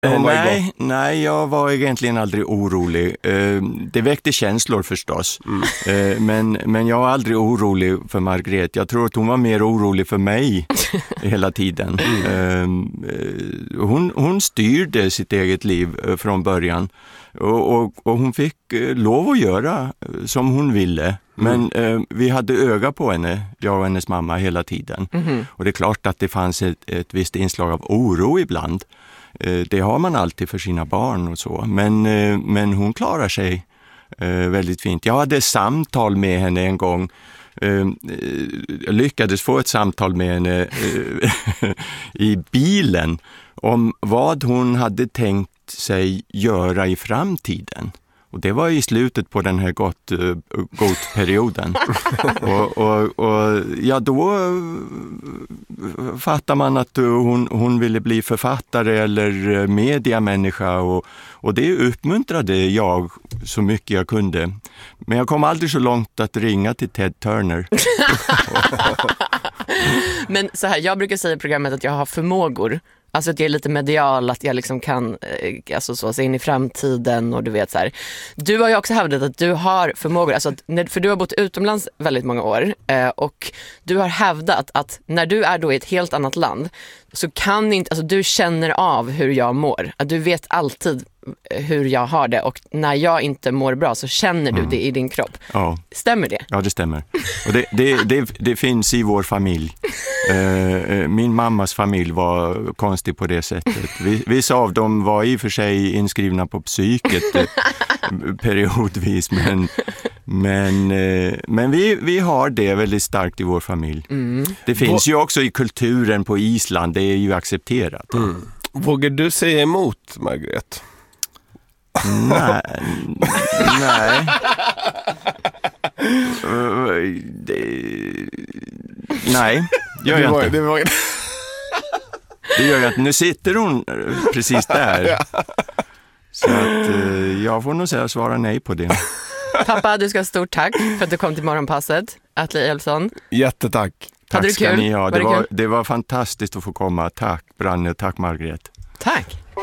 Nej, jag var egentligen aldrig orolig. Det väckte känslor förstås. Men jag var aldrig orolig för Margret. Jag tror att hon var mer orolig för mig hela tiden. Hon styrde sitt eget liv från början. Och hon fick lov att göra som hon ville. Men vi hade öga på henne, jag och hennes mamma, hela tiden. Och det är klart att det fanns ett visst inslag av oro ibland. Det har man alltid för sina barn och så. Men hon klarar sig väldigt fint. Jag hade samtal med henne en gång. Jag lyckades få ett samtal med henne i bilen om vad hon hade tänkt sig göra i framtiden. Och det var i slutet på den här GOAT-perioden. och då fattar man att hon ville bli författare eller mediamänniska. Och det uppmuntrade jag så mycket jag kunde. Men jag kom aldrig så långt att ringa till Ted Turner. Men så här, jag brukar säga i programmet att jag har förmågor. Alltså att jag är lite medial, att jag liksom kan alltså så se in i framtiden och du vet så här. Du har ju också hävdat att du har förmågor, alltså att, för du har bott utomlands väldigt många år och du har hävdat att när du är då i ett helt annat land så kan inte, alltså du känner av hur jag mår, att du vet alltid hur jag har det och när jag inte mår bra så känner du det i din kropp. Ja. Stämmer det? Ja, det stämmer. Och det finns i vår familj. Min mammas familj var konstig på det sättet. Vissa av dem var i och för sig inskrivna på psyket periodvis, men vi har det väldigt starkt i vår familj. Det finns ju också i kulturen på Island, det är ju accepterat. Vågar du säga emot, Margret? Nej. Nej, gör jag inte. Det gör jag inte. Nu sitter hon precis där. Så att jag får nog svara nej på det. Pappa, du ska ha stort tack för att du kom till Morgonpasset. Atle Elfsson. Jättetack. Tack ska ni ha. Det var fantastiskt att få komma. Tack Branne, tack Margret. Tack.